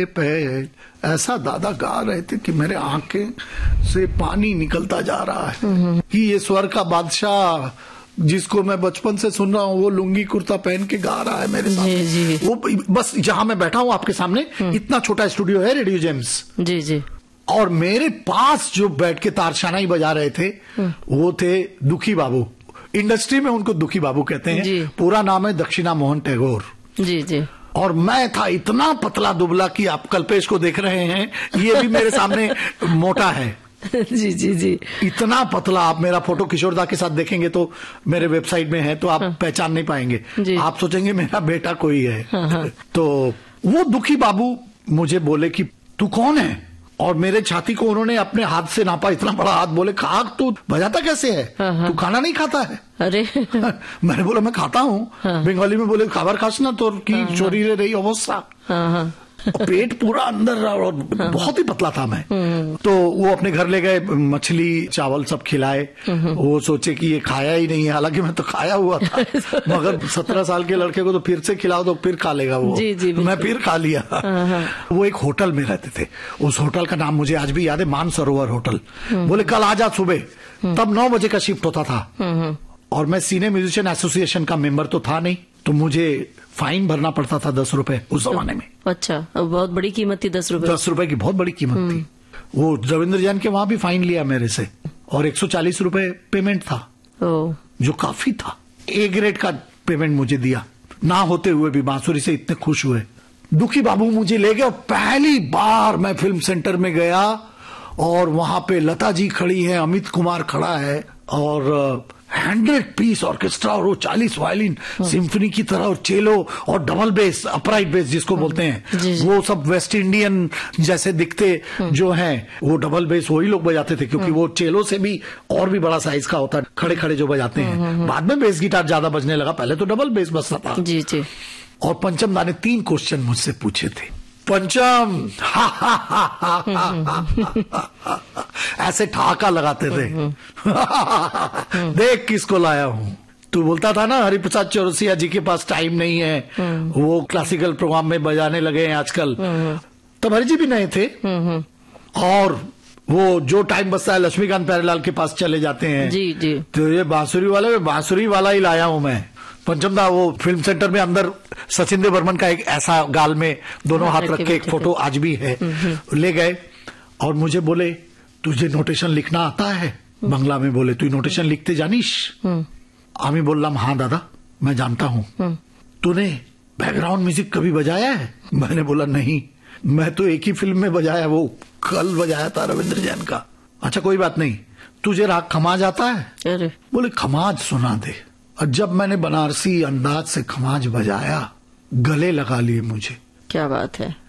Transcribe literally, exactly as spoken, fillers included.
पे ऐसा दादा गा रहे थे कि मेरे आंखें से पानी निकलता जा रहा है कि ये स्वर का बादशाह जिसको मैं बचपन से सुन रहा हूँ वो लुंगी कुर्ता पहन के गा रहा है मेरे सामने। जी, जी। वो बस जहां मैं बैठा हूँ आपके सामने, इतना छोटा स्टूडियो है रेडियो जेम्स। जी जी। और मेरे पास जो बैठ के तारशाना ही बजा रहे थे वो थे दुखी बाबू। इंडस्ट्री में उनको दुखी बाबू कहते हैं, पूरा नाम है दक्षिणा मोहन टैगोर। जी जी। और मैं था इतना पतला दुबला कि आप कल्पेश को देख रहे हैं, ये भी मेरे सामने मोटा है। जी जी जी। इतना पतला, आप मेरा फोटो किशोरदा के साथ देखेंगे तो मेरे वेबसाइट में है तो आप हाँ। पहचान नहीं पाएंगे, आप सोचेंगे मेरा बेटा कोई है। हाँ हाँ। तो वो दुखी बाबू मुझे बोले कि तू कौन है, और मेरे छाती को उन्होंने अपने हाथ से नापा, इतना बड़ा हाथ, बोले खाक तू बजाता कैसे है, हाँ। तू खाना नहीं खाता है? अरे मैंने बोला मैं खाता हूँ। हाँ। बंगाली में बोले खाबर खास ना तो की चोरी ले रही अवस्था। पेट पूरा अंदर और बहुत ही पतला था मैं। तो वो अपने घर ले गए, मछली चावल सब खिलाए। वो सोचे कि ये खाया ही नहीं है, हालांकि मैं तो खाया हुआ था, मगर सत्रह साल के लड़के को तो फिर से खिलाओ तो फिर खा लेगा वो। जी जी, तो मैं फिर खा लिया। वो एक होटल में रहते थे, उस होटल का नाम मुझे आज भी याद है, मानसरोवर होटल। बोले कल आ जा सुबह, तब नौ बजे का शिफ्ट होता था और मैं सीनियर म्यूजिशियन एसोसिएशन का मेंबर तो था नहीं, तो मुझे फाइन भरना पड़ता था दस रुपए उस जमाने में। अच्छा, बहुत बड़ी कीमत थी दस रुपए। दस रुपए की बहुत बड़ी कीमत थी। वो रविंद्र जैन के वहां भी फाइन लिया मेरे से और एक सौ चालीस रुपए पेमेंट था, जो काफी था। ए ग्रेड का पेमेंट मुझे दिया, ना होते हुए भी बांसुरी से इतने खुश हुए। दुखी बाबू मुझे ले गए और पहली बार मैं फिल्म सेंटर में गया और वहां पे लता जी खड़ी है, अमित कुमार खड़ा है और हंड्रेड पीस ऑर्केस्ट्रा और वो चालीस वायलिन सिम्फनी की तरह और चेलो और डबल बेस, अपराइट बेस जिसको बोलते हैं, जी जी। वो सब वेस्ट इंडियन जैसे दिखते जो हैं, वो डबल बेस वही लोग बजाते थे, क्योंकि वो चेलो से भी और भी बड़ा साइज का होता है, खड़े खड़े जो बजाते हैं। बाद में बेस गिटार ज्यादा बजने लगा, पहले तो डबल बेस बजता था। जी जी। और पंचम दा ने तीन क्वेश्चन मुझसे पूछे थे। पंचम हा हा हा हा ऐसे ठहाका लगाते थे देख किसको लाया हूँ। तू बोलता था ना हरिप्रसाद चौरसिया जी के पास टाइम नहीं है, वो क्लासिकल प्रोग्राम में बजाने लगे हैं आजकल। तब हरि जी भी नहीं थे और वो जो टाइम बचता है लक्ष्मीकांत प्यारेलाल के पास चले जाते हैं। जी जी। तो ये बांसुरी वाला बांसुरी वाला ही लाया हूँ मैं। पंचमदा वो फिल्म सेंटर में अंदर सचिन देव बर्मन का एक ऐसा गाल में दोनों हाथ रख के एक फोटो आज भी है, ले गए और मुझे बोले तुझे नोटेशन लिखना आता है? बंगला में बोले तू नोटेशन लिखते जानिश? आमी बोललाम हाँ दादा मैं जानता हूँ। तूने बैकग्राउंड म्यूजिक कभी बजाया है? मैंने बोला नहीं, मैं तो एक ही फिल्म में बजाया, वो कल बजाया था रविंद्र जैन का। अच्छा कोई बात नहीं, तुझे राग खमाज आता है? अरे बोले खमाज सुना दे। और जब मैंने बनारसी अंदाज से खमाज बजाया, गले लगा लिए मुझे। क्या बात है।